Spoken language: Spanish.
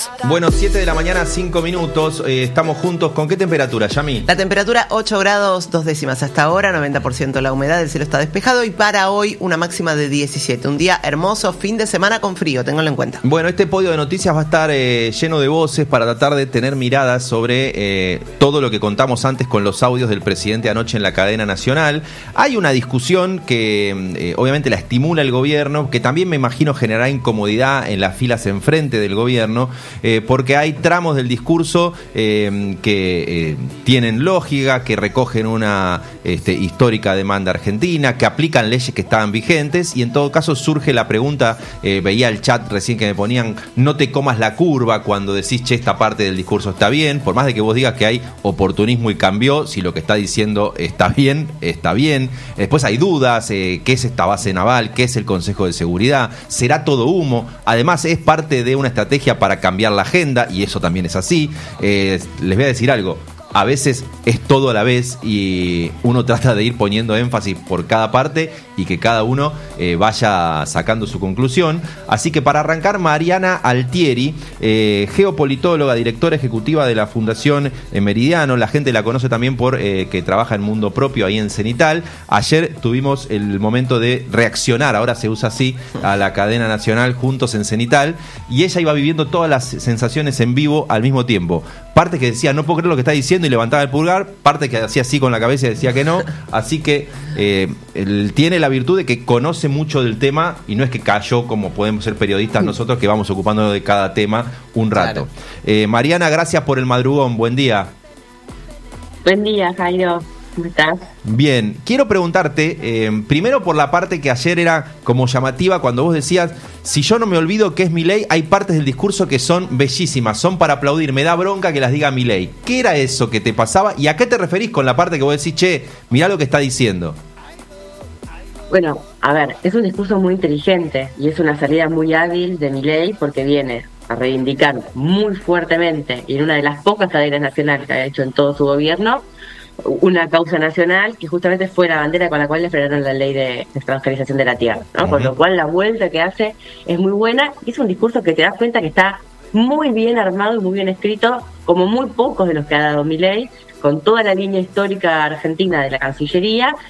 Bueno, 7 de la mañana, 5 minutos. Estamos juntos. ¿Con qué temperatura, Yami? La temperatura 8 grados 2 décimas hasta ahora, 90% la humedad, el cielo está despejado y para hoy una máxima de 17. Un día hermoso, fin de semana con frío, ténganlo en cuenta. Bueno, este podio de noticias va a estar lleno de voces para tratar de tener miradas sobre todo lo que contamos antes con los audios del presidente anoche en la cadena nacional. Hay una discusión que obviamente la estimula el gobierno, que también me imagino generará incomodidad en las filas enfrente del gobierno, porque hay tramos del discurso que tienen lógica, que recogen una histórica demanda argentina, que aplican leyes que estaban vigentes, y en todo caso surge la pregunta, veía el chat recién que me ponían, no te comas la curva cuando decís, che, esta parte del discurso está bien, por más de que vos digas que hay oportunismo y cambió, si lo que está diciendo está bien, está bien. Después hay dudas, ¿qué es esta base naval? ¿Qué es el Consejo de Seguridad? ¿Será todo humo? Además es parte de una estrategia para cambiar la agenda, y eso también es así. Les voy a decir algo, a veces es todo a la vez y uno trata de ir poniendo énfasis por cada parte y que cada uno vaya sacando su conclusión. Así que para arrancar, Mariana Altieri, geopolitóloga, directora ejecutiva de la Fundación Meridiano, la gente la conoce también por que trabaja en Mundo Propio ahí en Cenital. Ayer tuvimos el momento de reaccionar, ahora se usa así, a la cadena nacional Juntos en Cenital, y ella iba viviendo todas las sensaciones en vivo al mismo tiempo. Parte que decía, no puedo creer lo que está diciendo, y levantaba el pulgar, parte que hacía así con la cabeza y decía que no. Así que él tiene la virtud de que conoce mucho del tema, y no es que cayó como podemos ser periodistas nosotros, que vamos ocupándonos de cada tema un rato. Claro. Mariana, gracias por el madrugón, buen día. Buen día, Jairo. ¿Cómo estás? Bien, quiero preguntarte, primero por la parte que ayer era como llamativa, cuando vos decías, si yo no me olvido que es Milei, hay partes del discurso que son bellísimas, son para aplaudir, me da bronca que las diga Milei. ¿Qué era eso que te pasaba y a qué te referís con la parte que vos decís, che, mirá lo que está diciendo? Bueno, a ver, es un discurso muy inteligente y es una salida muy hábil de Milei, porque viene a reivindicar muy fuertemente, y en una de las pocas cadenas nacionales que ha hecho en todo su gobierno, una causa nacional que justamente fue la bandera con la cual le frenaron la ley de extranjerización de la tierra, ¿no? Con lo cual la vuelta que hace es muy buena, y es un discurso que te das cuenta que está muy bien armado y muy bien escrito, como muy pocos de los que ha dado Milei, con toda la línea histórica argentina de la Cancillería